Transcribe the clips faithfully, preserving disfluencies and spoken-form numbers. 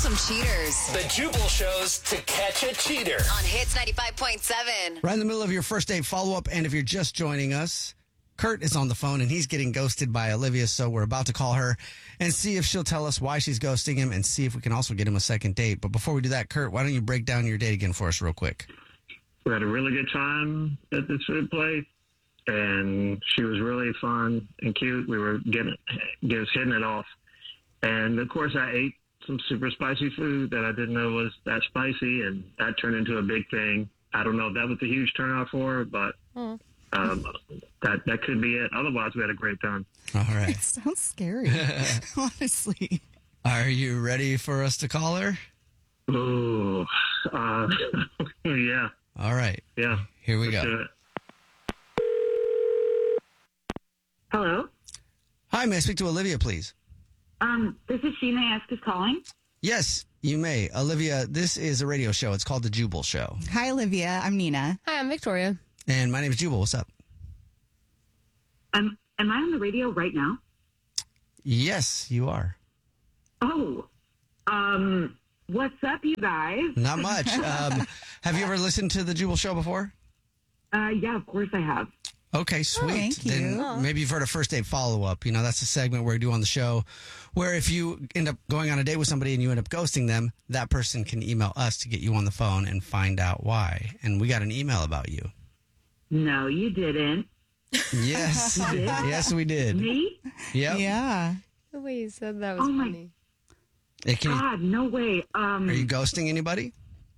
some cheaters. The Jubal shows to catch a cheater. On Hits ninety-five point seven. Right in the middle of your first date follow-up, and if you're just joining us, Kurt is on the phone, and he's getting ghosted by Olivia, so we're about to call her and see if she'll tell us why she's ghosting him and see if we can also get him a second date. But before we do that, Kurt, why don't you break down your date again for us real quick? We had a really good time at this food place, and she was really fun and cute. We were getting, just hitting it off. And, of course, I ate some super spicy food that I didn't know was that spicy, and that turned into a big thing. I don't know if that was a huge turnout for her, but um, that, that could be it. Otherwise, we had a great time. All right. It sounds scary, honestly. Are you ready for us to call her? Ooh, uh, yeah. All right. Yeah. Here we Let's go. do it. Hello. Hi, may I speak to Olivia, please? Um, this is she. May I ask who's calling? Yes, you may. Olivia, this is a radio show. It's called The Jubal Show. Hi, Olivia. I'm Nina. Hi, I'm Victoria. And my name is Jubal. What's up? Um, am I on the radio right now? Yes, you are. Oh, um, what's up, you guys? Not much. um, have you ever listened to The Jubal Show before? Uh, yeah, of course I have. Okay, sweet. thank Then you. maybe you've heard a first date follow-up. You know, that's a segment where we do on the show where if you end up going on a date with somebody and you end up ghosting them, that person can email us to get you on the phone and find out why. And we got an email about you. No, you didn't. Yes. Yes, we did. Me? Yep. Yeah. The way you said that was Oh, my- funny. Hey, can you- God, no way. Um, are you ghosting anybody?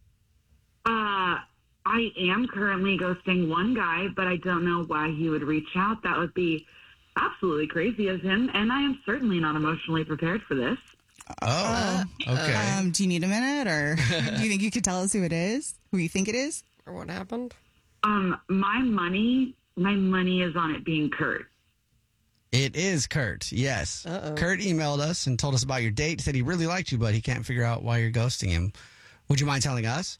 uh, I am currently ghosting one guy, but I don't know why he would reach out. That would be absolutely crazy of him, and I am certainly not emotionally prepared for this. Oh, okay. Um, do you need a minute, or do you think you could tell us who it is? Who you think it is? Or what happened? Um, my money, my money is on it being Kurt. It is Kurt, yes. Uh-oh. Kurt emailed us and told us about your date, said he really liked you, but he can't figure out why you're ghosting him. Would you mind telling us?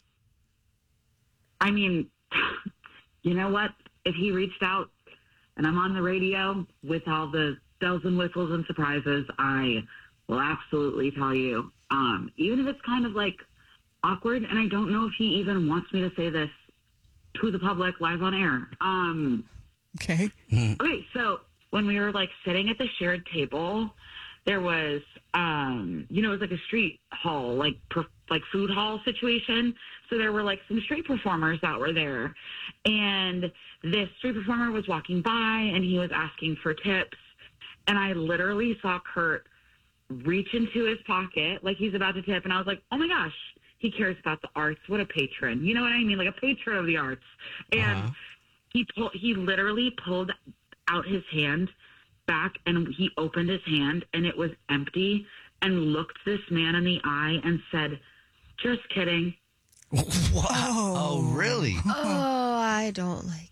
I mean, you know what? If he reached out and I'm on the radio with all the bells and whistles and surprises, I will absolutely tell you. Um, even if it's kind of like awkward, and I don't know if he even wants me to say this to the public live on air. Um, Okay. okay, so when we were like sitting at the shared table, there was, um, you know, it was like a street hall, like per, like food hall situation. So there were like some street performers that were there, and this street performer was walking by and he was asking for tips, and I literally saw Kurt reach into his pocket like he's about to tip, and I was like, oh my gosh, he cares about the arts. What a patron! You know what I mean? Like a patron of the arts. And Uh-huh. he pulled, he literally pulled out his hand back, and he opened his hand, and it was empty, and looked this man in the eye and said, just kidding. What? Oh, really? Oh, I don't like.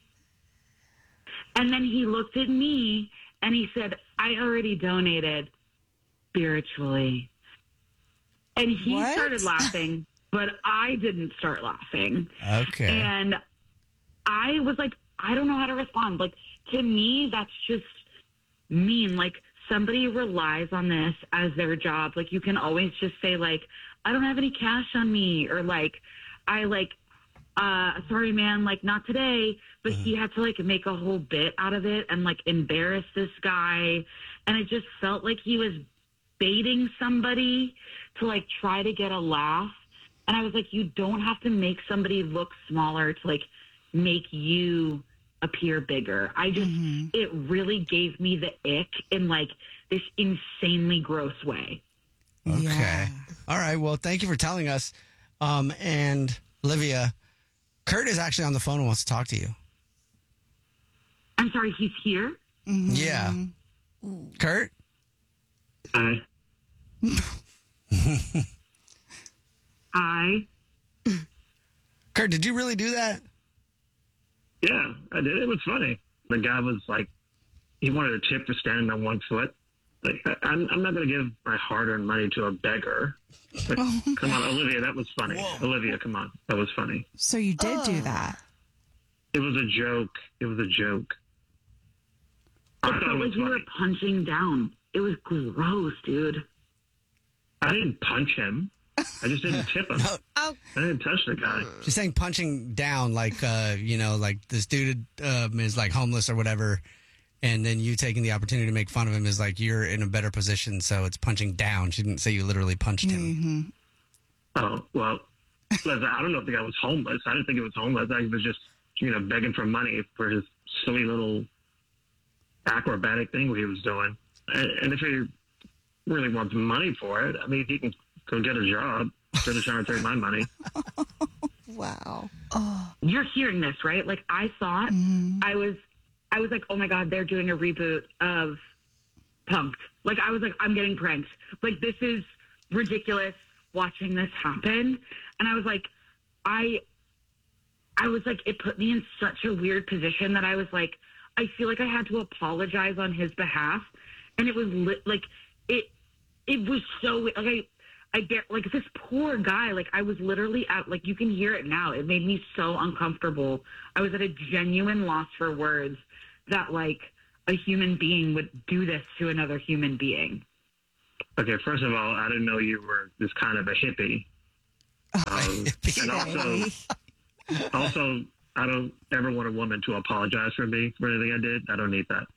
And then he looked at me and he said, I already donated spiritually. And he What? started laughing, but I didn't start laughing. Okay. And I was like, I don't know how to respond. Like, to me, that's just mean. Like, somebody relies on this as their job. Like, you can always just say, like, I don't have any cash on me, or like, I like, uh, sorry, man, like, not today. But he had to like make a whole bit out of it and like embarrass this guy. And it just felt like he was baiting somebody to like try to get a laugh. And I was like, you don't have to make somebody look smaller to like make you appear bigger. I just, it really gave me the ick in like this insanely gross way. Okay. Yeah. All right. Well, thank you for telling us. Um, and Olivia, Kurt is actually on the phone and wants to talk to you. I'm sorry, he's here? Yeah. Kurt? Hi. I, Kurt, did you really do that? Yeah, I did. It was funny. The guy was like, he wanted a tip for standing on one foot. Like, I, I'm, I'm not going to give my hard-earned money to a beggar. But, come on, Olivia, that was funny. Olivia, come on, that was funny. So you did do that. It was a joke. It was a joke. I I thought it felt was like you were funny. punching down. It was gross, dude. I didn't punch him. I just didn't tip him. Oh, I didn't touch the guy. She's saying punching down, like, uh, you know, like this dude um, is like homeless or whatever. And then you taking the opportunity to make fun of him is like you're in a better position. So it's punching down. She didn't say you literally punched him. Mm-hmm. Oh, well, listen, I don't know if the guy was homeless. I didn't think he was homeless. I was just, you know, begging for money for his silly little acrobatic thing he was doing. And, and if he really wants money for it, I mean, he can go get a job instead of trying to take my money. Wow. You're hearing this, right? Like, I thought I was, I was like, oh my God, they're doing a reboot of Punked. Like, I was like, I'm getting pranked. Like, this is ridiculous watching this happen. And I was like, I, I was like, it put me in such a weird position that I was like, I feel like I had to apologize on his behalf. And it was li- like, it, it was so, like, I, I get, like, this poor guy, like, I was literally at, like, you can hear it now. It made me so uncomfortable. I was at a genuine loss for words that, like, a human being would do this to another human being. Okay, first of all, I didn't know you were this kind of a hippie. Um, and also, also, I don't ever want a woman to apologize for me for anything I did. I don't need that.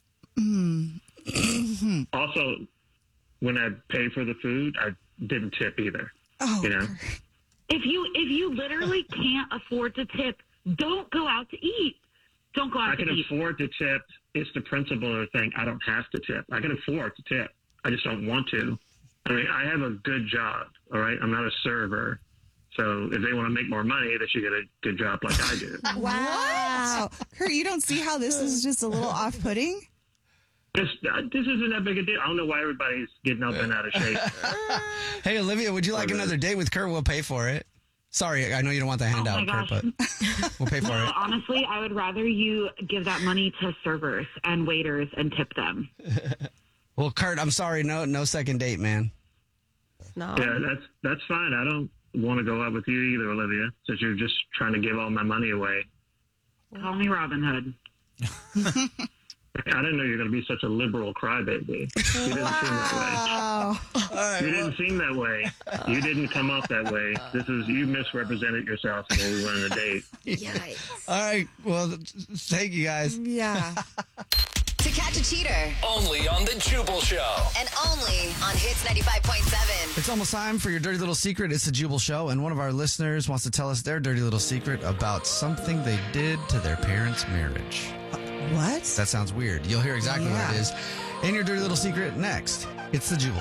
Mm-hmm. Also, when I paid for the food, I didn't tip either. Oh, You know? If you, if you literally can't afford to tip, don't go out to eat. Don't go out I to can eat. afford to tip. It's the principle of the thing. I don't have to tip. I can afford to tip. I just don't want to. I mean, I have a good job, all right? I'm not a server. So if they want to make more money, they should get a good job like I do. Wow. Kurt, you don't see how this is just a little off-putting? This, uh, this isn't that big a deal. I don't know why everybody's getting up and out of shape. Hey, Olivia, would you like another date with Kurt? We'll pay for it. Sorry, I know you don't want the Oh my handout, Kurt, gosh. but we'll pay for No, it. honestly, I would rather you give that money to servers and waiters and tip them. Well, Kurt, I'm sorry. No, no second date, man. no. Yeah, that's that's fine. I don't want to go out with you either, Olivia, since you're just trying to give all my money away. Call me Robin Hood. I didn't know you were going to be such a liberal crybaby. You didn't seem that Oh, way. You didn't seem that way. You didn't come off that way. This is you misrepresented yourself when we went on a date. Yikes. All right. Well, th- thank you guys. yeah. To catch a cheater. Only on the Jubal Show. And only on Hits ninety-five point seven. It's almost time for your dirty little secret. It's the Jubal Show, and one of our listeners wants to tell us their dirty little secret about something they did to their parents' marriage. What? That sounds weird. You'll hear exactly Yeah. what it is in your dirty little secret next. It's the Jubal